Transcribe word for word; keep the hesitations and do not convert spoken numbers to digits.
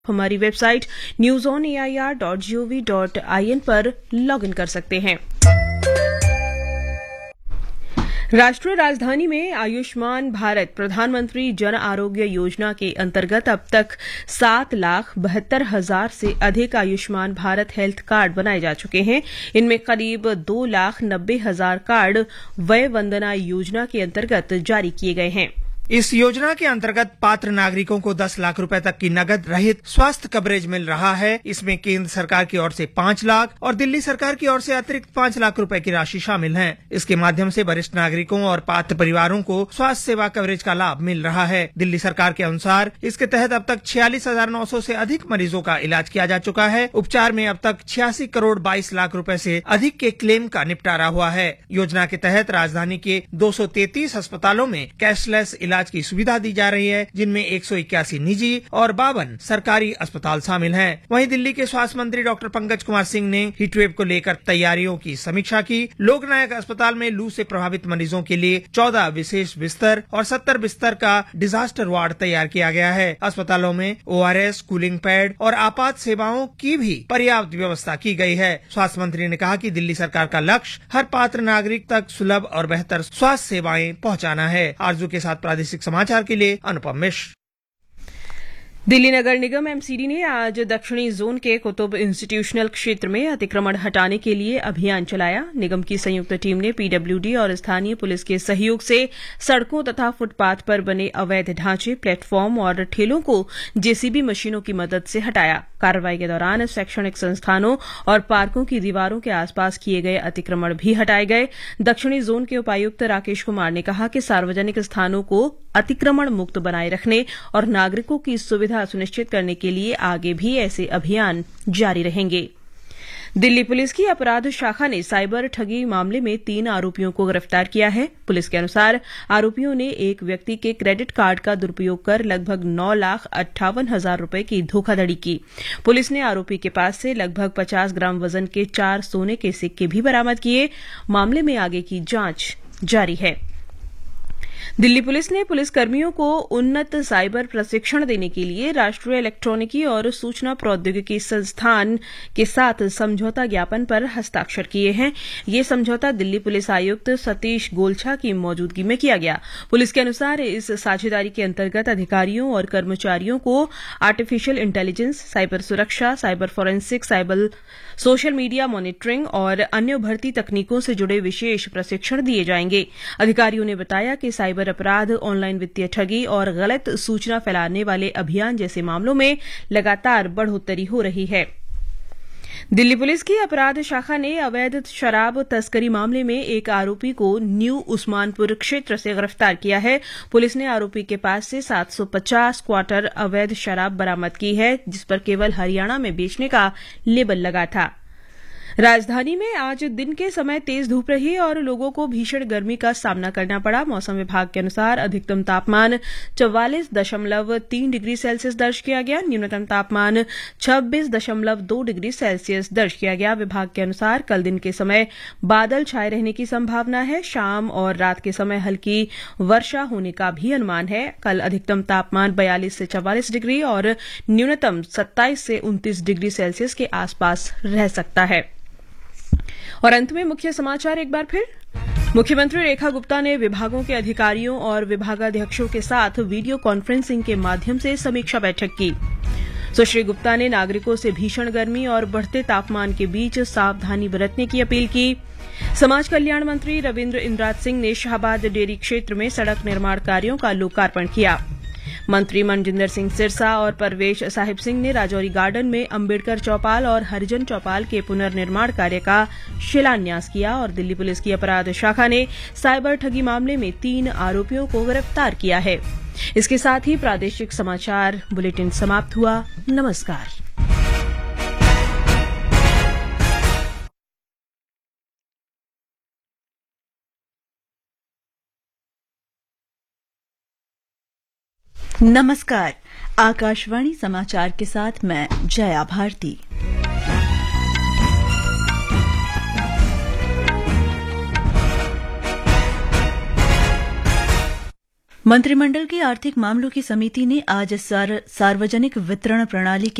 हमारी website news on A I R dot G O V dot I N पर log in कर सकते हैं। राष्ट्रीय राजधानी में आयुष्मान भारत प्रधानमंत्री जन आरोग्य योजना के अंतर्गत अब तक सात लाख बहत्तर हजार से अधिक आयुष्मान भारत हेल्थ कार्ड बनाए जा चुके हैं। इनमें करीब दो लाख नब्बे हजार कार्ड वय वंदना योजना के अंतर्गत जारी किए गए हैं। इस योजना के अंतर्गत पात्र नागरिकों को दस लाख रुपए तक की नगद रहित स्वास्थ्य कवरेज मिल रहा है। इसमें केंद्र सरकार की ओर से पाँच लाख और दिल्ली सरकार की ओर से अतिरिक्त पाँच लाख रुपए की राशि शामिल है। इसके माध्यम से वरिष्ठ नागरिकों और पात्र परिवारों को स्वास्थ्य सेवा कवरेज का लाभ मिल रहा है। दिल्ली सरकार के अनुसार इसके तहत अब तक छियालीस हजार नौ सौ से अधिक मरीजों का इलाज किया जा चुका है। उपचार में अब तक छियासी करोड़ बाईस लाख रूपये से अधिक के क्लेम का निपटारा हुआ है। योजना के तहत राजधानी के दो सौ तैंतीस अस्पतालों में कैशलेस इलाज की सुविधा दी जा रही है, जिनमें एक सौ इक्यासी निजी और बावन सरकारी अस्पताल शामिल हैं। वहीं दिल्ली के स्वास्थ्य मंत्री डॉक्टर पंकज कुमार सिंह ने हीटवेव को लेकर तैयारियों की समीक्षा की। लोकनायक अस्पताल में लू से प्रभावित मरीजों के लिए चौदह विशेष बिस्तर और सत्तर बिस्तर का डिजास्टर वार्ड तैयार किया गया है। अस्पतालों में O R S, cooling pad और आपात सेवाओं की भी पर्याप्त व्यवस्था की गई है। स्वास्थ्य मंत्री ने कहा कि दिल्ली सरकार का लक्ष्य हर पात्र नागरिक तक सुलभ और बेहतर स्वास्थ्य सेवाएं पहुंचाना है। आरजू के साथ प्रादेशिक समाचार के लिए अनुपम मिश्र। दिल्ली नगर निगम एम सी डी ने आज दक्षिणी जोन के कुतुब इंस्टीट्यूशनल क्षेत्र में अतिक्रमण हटाने के लिए अभियान चलाया। निगम की संयुक्त टीम ने पी डब्ल्यू डी और स्थानीय पुलिस के सहयोग से सड़कों तथा फुटपाथ पर बने अवैध ढांचे, प्लेटफॉर्म और ठेलों को जे सी बी मशीनों की मदद से हटाया। कार्रवाई के दौरान शैक्षणिक संस्थानों और पार्कों की दीवारों के आसपास किए गए अतिक्रमण भी हटाए गए। दक्षिणी जोन के उपायुक्त राकेश कुमार ने कहा कि सार्वजनिक स्थानों को अतिक्रमण मुक्त बनाए रखने और नागरिकों की सुविधा सुनिश्चित करने के लिए आगे भी ऐसे अभियान जारी रहेंगे। दिल्ली पुलिस की अपराध शाखा ने साइबर ठगी मामले में तीन आरोपियों को गिरफ्तार किया है। पुलिस के अनुसार आरोपियों ने एक व्यक्ति के क्रेडिट कार्ड का दुरुपयोग कर लगभग नौ लाख अट्ठावन हजार रुपए की धोखाधड़ी की। पुलिस ने आरोपी के पास से लगभग पचास ग्राम वजन के चार सोने के सिक्के भी बरामद किए। मामले में आगे की जांच जारी है। दिल्ली पुलिस ने पुलिसकर्मियों को उन्नत साइबर प्रशिक्षण देने के लिए राष्ट्रीय इलेक्ट्रॉनिकी और सूचना प्रौद्योगिकी संस्थान के साथ समझौता ज्ञापन पर हस्ताक्षर किए हैं। ये समझौता दिल्ली पुलिस आयुक्त सतीश गोलछा की मौजूदगी में किया गया। पुलिस के अनुसार इस साझेदारी के अंतर्गत अधिकारियों और कर्मचारियों को आर्टिफिशियल इंटेलिजेंस, साइबर सुरक्षा, cyber forensic, cyber social media monitoring और अन्य उभरती तकनीकों से जुड़े विशेष प्रशिक्षण दिए जाएंगे। अधिकारियों ने बताया कि साइबर अपराध, ऑनलाइन वित्तीय ठगी और गलत सूचना फैलाने वाले अभियान जैसे मामलों में लगातार बढ़ोतरी हो रही है। दिल्ली पुलिस की अपराध शाखा ने अवैध शराब तस्करी मामले में एक आरोपी को न्यू उस्मानपुर क्षेत्र से गिरफ्तार किया है। पुलिस ने आरोपी के पास से सात सौ पचास क्वार्टर अवैध शराब बरामद की है, जिस पर केवल हरियाणा में बेचने का लेबल लगा था। राजधानी में आज दिन के समय तेज धूप रही और लोगों को भीषण गर्मी का सामना करना पड़ा। मौसम विभाग के अनुसार अधिकतम तापमान चौवालीस दशमलव तीन डिग्री सेल्सियस दर्ज किया गया, न्यूनतम तापमान छब्बीस दशमलव दो डिग्री सेल्सियस दर्ज किया गया। विभाग के अनुसार कल दिन के समय बादल छाए रहने की संभावना है। शाम और रात के समय हल्की वर्षा होने का भी अनुमान है। कल अधिकतम तापमान बयालीस से चौवालीस डिग्री और न्यूनतम सत्ताईस से उनतीस डिग्री सेल्सियस के आसपास रह सकता है। और अंत में मुख्य समाचार एक बार फिर। मुख्यमंत्री रेखा गुप्ता ने विभागों के अधिकारियों और विभागाध्यक्षों के साथ वीडियो कॉन्फ्रेंसिंग के माध्यम से समीक्षा बैठक की। सुश्री गुप्ता ने नागरिकों से भीषण गर्मी और बढ़ते तापमान के बीच सावधानी बरतने की अपील की। समाज कल्याण मंत्री रविन्द्र इंद्राज सिंह ने शाहबाद डेयरी क्षेत्र में सड़क निर्माण कार्यों का लोकार्पण किया। मंत्री मनजिंदर सिंह सिरसा और परवेश साहिब सिंह ने राजौरी गार्डन में अंबेडकर चौपाल और हरिजन चौपाल के पुनर्निर्माण कार्य का शिलान्यास किया। और दिल्ली पुलिस की अपराध शाखा ने साइबर ठगी मामले में तीन आरोपियों को गिरफ्तार किया है। इसके साथ ही प्रादेशिक समाचार बुलेटिन समाप्त हुआ। नमस्कार। नमस्कार। आकाशवाणी समाचार के साथ मैं जया भारती। मंत्रिमंडल की आर्थिक मामलों की समिति ने आज सार, सार्वजनिक वितरण प्रणाली के